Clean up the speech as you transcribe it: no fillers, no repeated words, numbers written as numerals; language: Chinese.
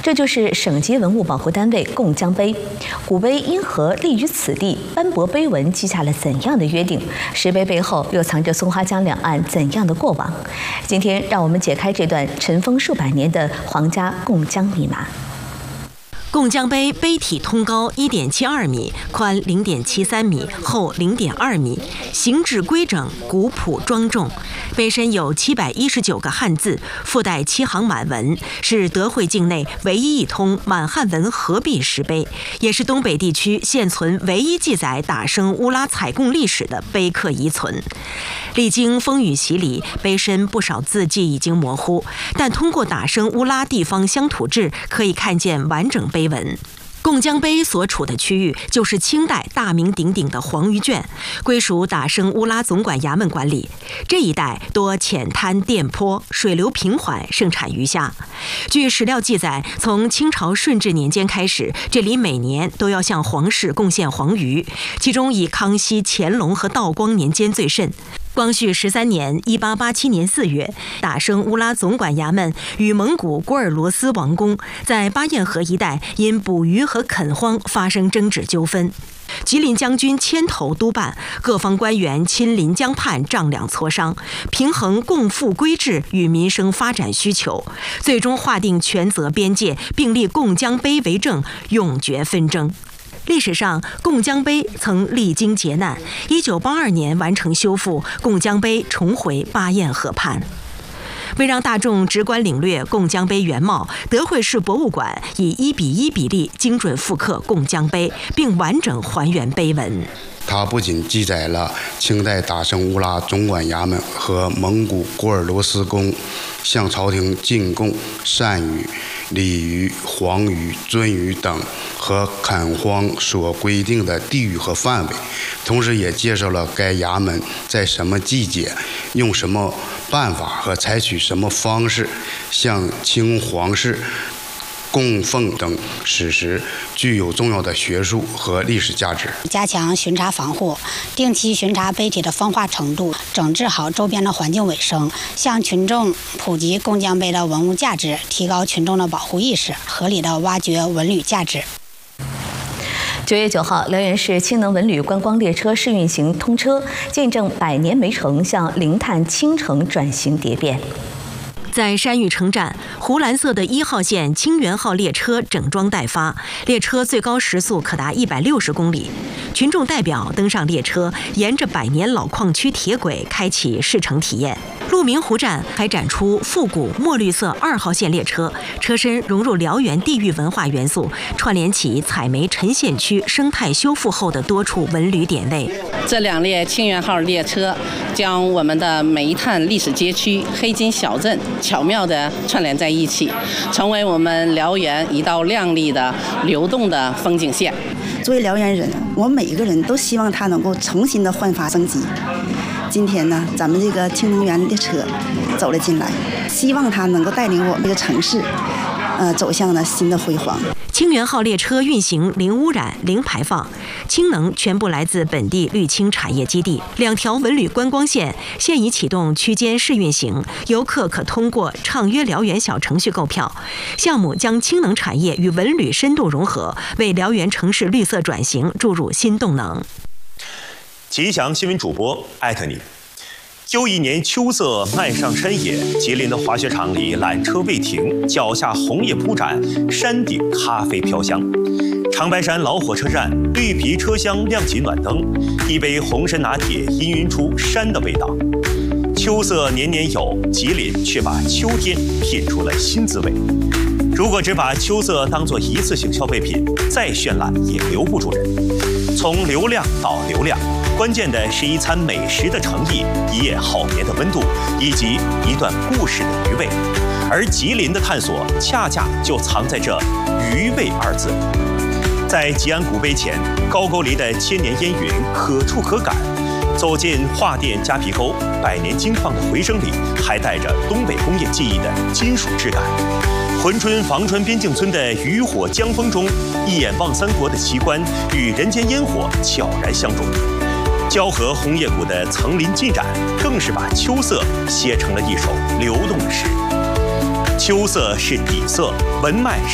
这就是省级文物保护单位贡江碑。古碑因何立于此地？斑驳碑文记下了怎样的约定？石碑背后又藏着松花江两岸怎样的过往？今天，让我们解开这段尘封数百年的皇家贡江密码。 贡江碑碑体通高1.72米，宽0.73米，厚0.2米，形制规整，古朴庄重。碑身有719个汉字，附带7行满文，是德惠境内唯一一通满汉文合璧石碑，也是东北地区现存唯一记载打生乌拉采贡历史的碑刻遗存。历经风雨洗礼，碑身不少字迹已经模糊，但通过打生乌拉地方乡土志，可以看见完整碑文。贡江碑所处的区域就是清代大名鼎鼎的黄鱼圈，归属打生乌拉总管衙门管理。这一带多浅滩垫坡，水流平缓，盛产鱼虾。据史料记载，从清朝顺治年间开始，这里每年都要向皇室贡献黄鱼，其中以康熙、乾隆和道光年间最甚。光绪13年（1887年4月），打生乌拉总管衙门与蒙古郭尔罗斯王公在巴彦河一带因捕鱼和垦荒发生争执纠纷。吉林将军牵头督办，各方官员亲临江畔丈量磋商，平衡共富规制与民生发展需求，最终划定权责边界，并立贡江碑为证，永绝纷争。历史上，贡江碑曾历经劫难，1982年完成修复，贡江碑重回巴彦河畔。为让大众直观领略贡江碑原貌，德惠市博物馆以1:1比例精准复刻贡江碑，并完整还原碑文。 它不仅记载了清代打生乌拉总管衙门和蒙古郭尔罗斯公向朝廷进贡鳝鱼、鲤鱼、黄鱼、鳟鱼等和垦荒所规定的地域和范围，同时也介绍了该衙门在什么季节、用什么办法和采取什么方式向清皇室供奉等史实，具有重要的学术和历史价值。 加强巡查防护，定期巡查碑体的风化程度，整治好周边的环境卫生，向群众普及贡江碑的文物价值，提高群众的保护意识，合理的挖掘文旅价值。 9月9号，辽源市氢能文旅观光列车试运行通车，见证100年煤城向零碳氢城转型蝶变。 在山域城站，湖蓝色的1号线清源号列车整装待发，列车最高时速可达160公里。群众代表登上列车，沿着100年老矿区铁轨开启试乘体验。鹿鸣湖站还展出复古墨绿色2号线列车，车身融入辽源地域文化元素，串联起采煤沉县区生态修复后的多处文旅点位。 这2列清源号列车将我们的煤炭历史街区、黑金小镇巧妙地串联在一起，成为我们辽源一道亮丽的流动的风景线。 作为辽源人，我们每一个人都希望它能够重新的焕发生机。今天呢，咱们这个氢能源列车走了进来，希望它能够带领我们这个城市，走向呢新的辉煌。 清源号列车运行零污染、零排放，氢能全部来自本地绿氢产业基地。2条文旅观光线现已启动区间试运行，游客可通过畅约辽源小程序购票。项目将氢能产业与文旅深度融合，为辽源城市绿色转型注入新动能。 吉祥新闻主播艾特你。又一年秋色漫上山野，吉林的滑雪场里缆车未停，脚下红叶铺展，山顶咖啡飘香。长白山老火车站绿皮车厢亮起暖灯，一杯红参拿铁氤氲出山的味道。秋色年年有，吉林却把秋天品出了新滋味。如果只把秋色当作一次性消费品，再绚烂也留不住人。从流量到流量，关键的是一餐美食的诚意，一夜好眠的温度，以及一段故事的余味。而吉林的探索，恰恰就藏在这“余味”2字。在吉安古碑前，高句丽的千年烟云可触可感。走进桦甸夹皮沟，100年金矿的回声里，还带着东北工业技艺的金属质感。珲春房川边境村的渔火江风中，一眼望三国的奇观与人间烟火悄然相融。蛟河红叶谷的层林尽染，更是把秋色写成了一首流动的诗。秋色是底色，文脉